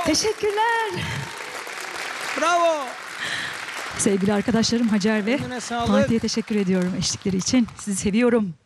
Teşekkürler. Bravo. Sevgili arkadaşlarım Hacer ve Eline sağlık. Fatih'e teşekkür ediyorum eşlikleri için. Sizi seviyorum.